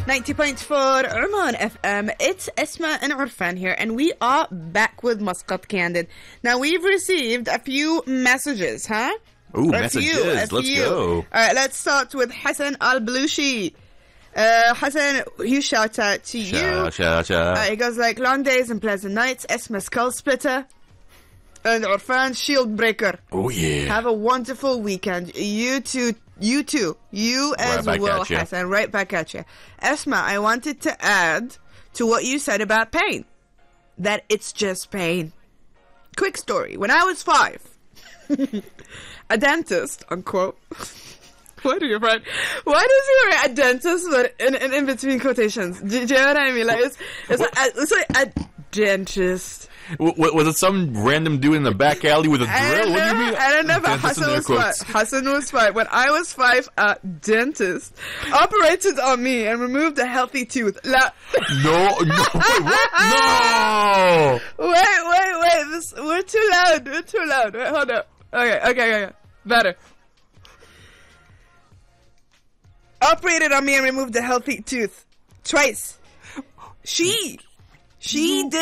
90.4 Oman FM. It's Esma and Urfan here, and we are back with Muscat Candid. Now, we've received a few messages, huh? Ooh, messages. Let's go. All right, let's start with Hassan Al-Balushi. Hassan, huge shout out to you. He goes like, long days and pleasant nights, Esma Skull Splitter, and Urfan Shield Breaker. Oh, yeah. Have a wonderful weekend. You too. You as well, Hassan. Right back at you. Esma, I wanted to add to what you said about pain. That it's just pain. Quick story. When I was 5, a dentist, unquote. Why do you write? Why does he write a dentist but in between quotations? Do you know what I mean? Like it's like a dentist. Was it some random dude in the back alley with a drill? What do you mean? I don't know, but Hassan was 5. Hassan was 5. When I was 5, a dentist operated on me and removed a healthy tooth. No, wait, what? No! Wait. We're too loud. Wait, hold up. Okay. Better. Operated on me and removed a healthy tooth. Twice. She did